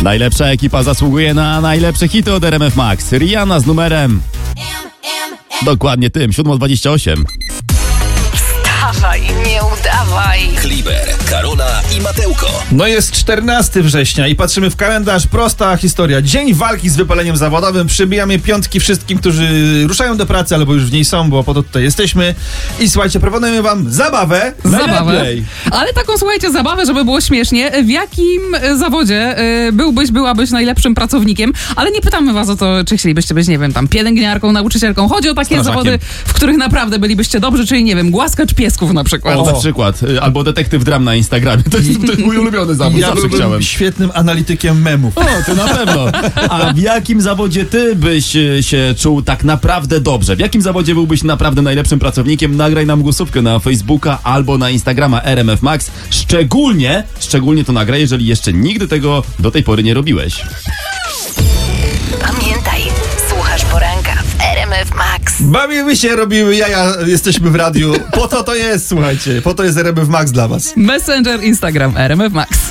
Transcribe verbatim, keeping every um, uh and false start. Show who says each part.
Speaker 1: Najlepsza ekipa zasługuje na najlepsze hity od R M F Max. Rihanna z numerem... Dokładnie tym, siódma dwadzieścia osiem.
Speaker 2: Wstawaj, nie udawaj.
Speaker 3: Kliber, Karola i Matełko.
Speaker 4: No jest czternastego września i patrzymy w kalendarz. Prosta historia. Dzień walki z wypaleniem zawodowym. Przybijamy piątki wszystkim, którzy ruszają do pracy albo już w niej są, bo po to tutaj jesteśmy. I słuchajcie, proponujemy wam zabawę.
Speaker 5: Zabawę.
Speaker 4: Najlepiej.
Speaker 5: Ale taką, słuchajcie, zabawę, żeby było śmiesznie. W jakim e, zawodzie e, byłbyś, byłabyś najlepszym pracownikiem? Ale nie pytamy was o to, czy chcielibyście być, nie wiem, tam pielęgniarką, nauczycielką. Chodzi o takie
Speaker 1: Strażakiem.
Speaker 5: zawody, w których naprawdę bylibyście dobrzy, czyli nie wiem, głaskacz piesków na przykład.
Speaker 1: O, na przykład. y, Albo detektyw dram na Instagramie. To jest, to jest mój ulubiony zawód.
Speaker 4: Ja
Speaker 1: Zawsze
Speaker 4: byłbym
Speaker 1: chciałem.
Speaker 4: świetnym analitykiem memów.
Speaker 1: O, to na pewno. A w jakim zawodzie ty byś y, się czuł tak naprawdę dobrze? W jakim zawodzie byłbyś naprawdę najlepszym pracownikiem? Nagraj nam głosówkę na Facebooka albo na Instagrama R M F Max. Szczególnie, szczególnie to nagraj, jeżeli jeszcze nigdy tego do tej pory nie robiłeś.
Speaker 2: Pamiętaj, słuchasz poranka w R M F Max.
Speaker 4: Bawimy się, robimy jaja, jesteśmy w radiu. Po to to jest, słuchajcie. Po to jest R M F Max dla was.
Speaker 5: Messenger, Instagram, R M F Max.